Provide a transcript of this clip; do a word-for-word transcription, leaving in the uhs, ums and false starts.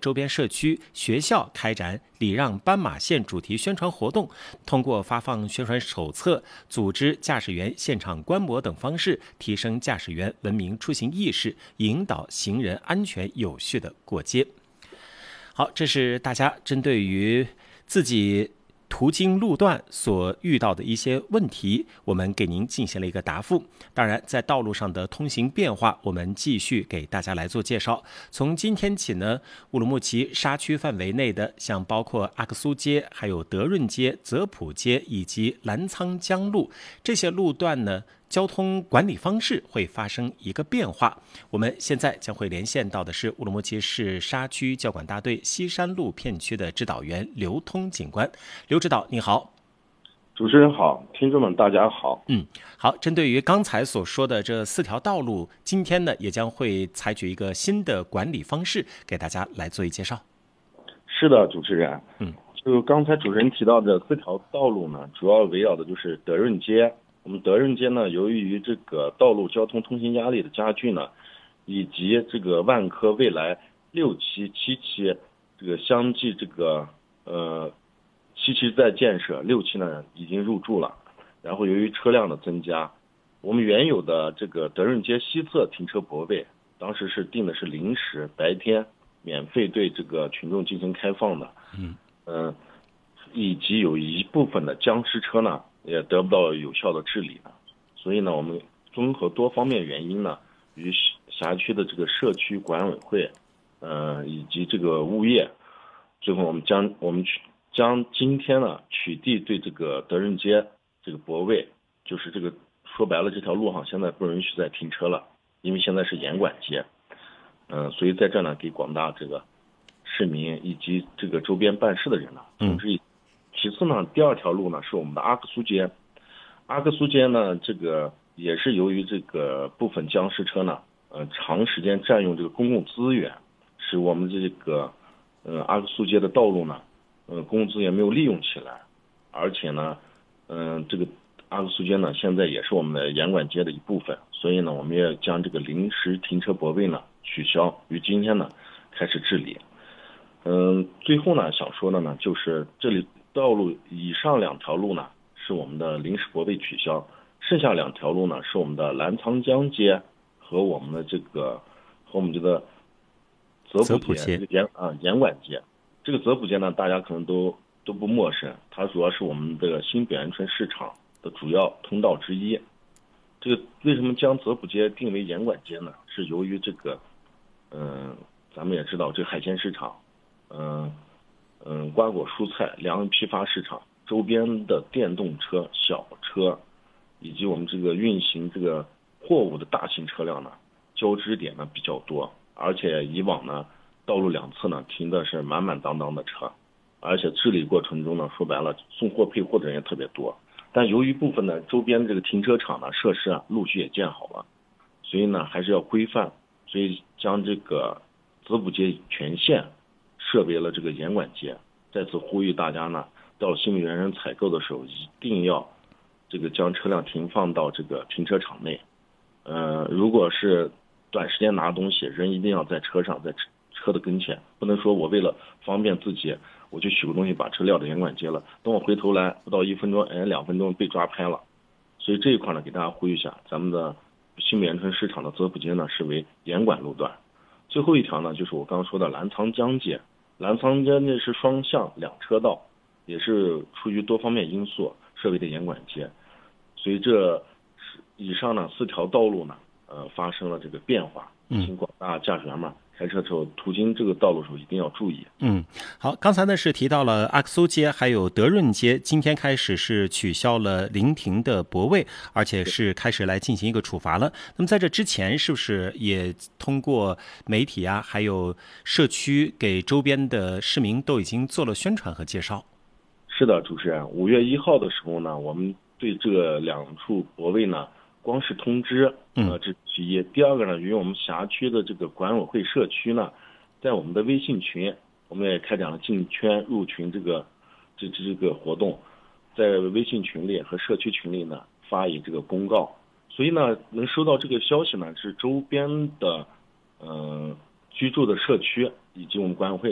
周边社区、学校开展礼让斑马线主题宣传活动，通过发放宣传手册、组织驾驶员现场观摩等方式，提升驾驶员文明出行意识，引导行人安全有序的过街。好，这是大家针对于自己途经路段所遇到的一些问题，我们给您进行了一个答复。当然，在道路上的通行变化，我们继续给大家来做介绍。从今天起呢，乌鲁木齐沙区范围内的，像包括阿克苏街、还有德润街、泽普街以及澜沧江路这些路段呢，交通管理方式会发生一个变化。我们现在将会连线到的是乌鲁木齐市沙区交管大队西山路片区的指导员刘通警官。刘指导，你好。 主持人好，听众们大家好。 嗯，好。针对于刚才所说的这四条道路，今天呢也将会采取一个新的管理方式，给大家来做一介绍。 是的，主持人。 嗯， 就刚才主持人提到的四条道路呢，主要围绕的就是德润街。我们德润街呢，由于这个道路交通通行压力的加剧呢，以及这个万科未来六期、七期这个相继这个呃七期在建设，六期呢已经入驻了。然后由于车辆的增加，我们原有的这个德润街西侧停车泊位，当时是定的是临时白天免费对这个群众进行开放的。 嗯嗯、呃，以及有一部分的僵尸车呢，也得不到有效的治理呢。所以呢，我们综合多方面原因呢，与辖区的这个社区管委会，呃，以及这个物业，最后我们将我们取将今天呢取缔对这个德润街这个泊位，就是这个说白了，这条路上现在不允许再停车了，因为现在是严管街。嗯、呃，所以在这呢，给广大这个市民以及这个周边办事的人呢，通知一。其次呢，第二条路呢是我们的阿克苏街。阿克苏街呢，这个也是由于这个部分僵尸车呢，呃，长时间占用这个公共资源，使我们这个呃阿克苏街的道路呢，呃，公共资源没有利用起来，而且呢，嗯、呃，这个阿克苏街呢，现在也是我们的严管街的一部分，所以呢，我们也将这个临时停车泊位呢取消，于今天呢开始治理。嗯、呃，最后呢，想说的呢，就是这里道路以上两条路呢是我们的临时泊位取消，剩下两条路呢是我们的澜沧江街和我们的这个和我们这个泽普街这个严啊严管街。这个泽普街呢，大家可能都都不陌生，它主要是我们这个新北安春市场的主要通道之一。这个为什么将泽普街定为严管街呢？是由于这个，嗯、呃，咱们也知道这个海鲜市场，嗯、呃。嗯，瓜果蔬菜、粮批发市场周边的电动车、小车，以及我们这个运行这个货物的大型车辆呢，交织点呢比较多，而且以往呢，道路两侧呢停的是满满当当的车，而且治理过程中呢，说白了，送货配货的人也特别多。但由于部分呢周边这个停车场呢设施啊陆续也建好了，所以呢还是要规范，所以将这个泽普街全线设为了这个严管街。在此呼吁大家呢，到新米原人采购的时候，一定要这个将车辆停放到这个停车场内。呃，如果是短时间拿东西，人一定要在车上，在车的跟前，不能说我为了方便自己，我就取个东西把车撂到严管街了，等我回头来不到一分钟，哎，两分钟被抓拍了。所以这一块呢，给大家呼吁一下，咱们的新美源春市场的泽普街呢是为严管路段。最后一条呢，就是我刚刚说的澜沧江街。澜沧街那是双向两车道，也是出于多方面因素设为的严管街，所以这以上呢四条道路呢，呃发生了这个变化，请广大驾驶员们开车的时候途经这个道路的时候一定要注意。 嗯，好，刚才呢是提到了阿克苏街还有德润街，今天开始是取消了临停的泊位，而且是开始来进行一个处罚了。那么在这之前，是不是也通过媒体啊，还有社区给周边的市民都已经做了宣传和介绍？ 是的，主持人，五月一号的时候呢，我们对这两处泊位呢，光是通知，呃，这是其一。第二个呢，与我们辖区的这个管委会社区呢，在我们的微信群，我们也开展了进圈入群这个这这这个活动，在微信群里和社区群里呢发以这个公告，所以呢，能收到这个消息呢，是周边的呃居住的社区以及我们管委会